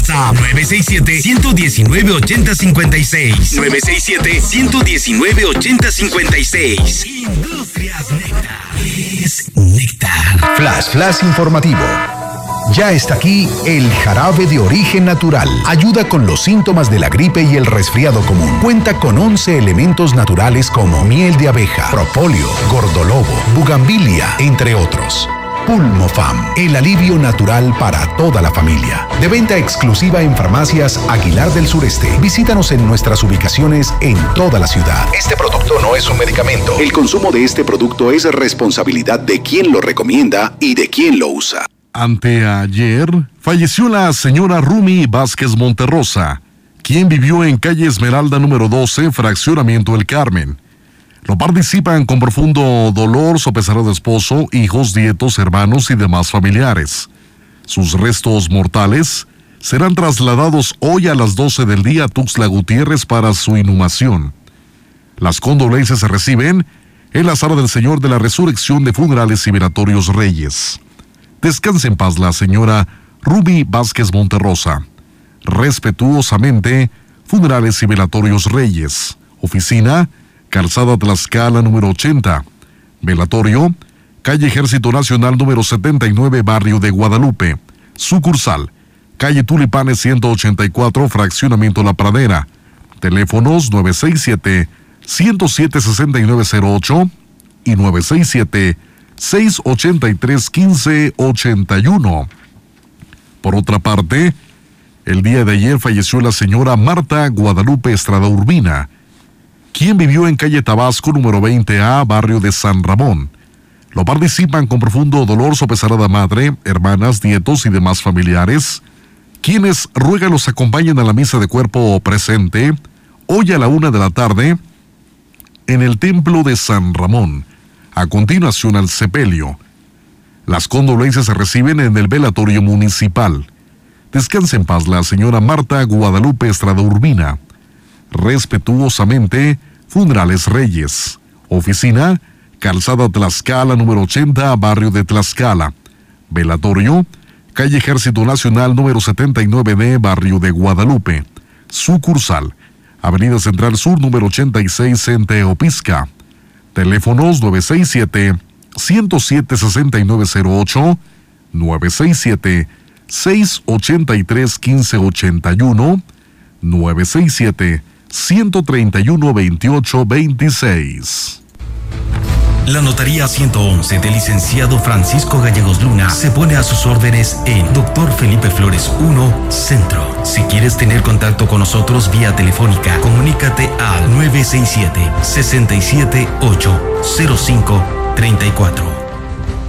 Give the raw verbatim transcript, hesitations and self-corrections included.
WhatsApp nueve seis siete, uno uno nueve, ocho cero cinco seis. nueve seis siete, uno uno nueve, ocho cero cinco seis. Industrias Néctar. Es Néctar. Flash, flash informativo. Ya está aquí el jarabe de origen natural. Ayuda con los síntomas de la gripe y el resfriado común. Cuenta con once elementos naturales como miel de abeja, propóleo, gordolobo, bugambilia, entre otros. Pulmofam, el alivio natural para toda la familia. De venta exclusiva en farmacias Aguilar del Sureste. Visítanos en nuestras ubicaciones en toda la ciudad. Este producto no es un medicamento. El consumo de este producto es responsabilidad de quien lo recomienda y de quien lo usa. Anteayer falleció la señora Rumi Vázquez Monterrosa, quien vivió en calle Esmeralda número doce, fraccionamiento El Carmen. Lo participan con profundo dolor su pesarado esposo, hijos, nietos, hermanos y demás familiares. Sus restos mortales serán trasladados hoy a las doce del día a Tuxtla Gutiérrez para su inhumación. Las condolencias se reciben en la Sala del Señor de la Resurrección de Funerales y Velatorios Reyes. Descanse en paz la señora Rumi Vázquez Monterrosa. Respetuosamente, Funerales y Velatorios Reyes. Oficina, Calzada Tlaxcala número ochenta. Velatorio, calle Ejército Nacional número setenta y nueve, barrio de Guadalupe. Sucursal, calle Tulipanes ciento ochenta y cuatro, fraccionamiento La Pradera. Teléfonos nueve seis siete, uno cero siete, seis nueve cero ocho y nueve seis siete, seis ocho tres, uno cinco ocho uno. Por otra parte, el día de ayer falleció la señora Marta Guadalupe Estrada Urbina, quien vivió en calle Tabasco número veinte A, barrio de San Ramón. Lo participan con profundo dolor su pesarada madre, hermanas, nietos y demás familiares, quienes ruegan los acompañen a la misa de cuerpo presente hoy a la una de la tarde en el templo de San Ramón. A continuación al sepelio. Las condolencias se reciben en el velatorio municipal. Descanse en paz la señora Marta Guadalupe Estrada Urbina. Respetuosamente, Funerales Reyes. Oficina, Calzada Tlaxcala número ochenta, barrio de Tlaxcala. Velatorio, calle Ejército Nacional número setenta y nueve D, barrio de Guadalupe. Sucursal, Avenida Central Sur número ochenta y seis en Teopisca. Teléfonos nueve seis siete, uno cero siete, seis nueve cero ocho, nueve seis siete, seis ocho tres, uno cinco ocho uno, nueve seis siete, uno tres uno, dos ocho dos seis. La Notaría ciento once del licenciado Francisco Gallegos Luna se pone a sus órdenes en Doctor Felipe Flores uno, Centro. Si quieres tener contacto con nosotros vía telefónica, comunícate al nueve seis siete, seis siete ocho, cero cinco tres cuatro.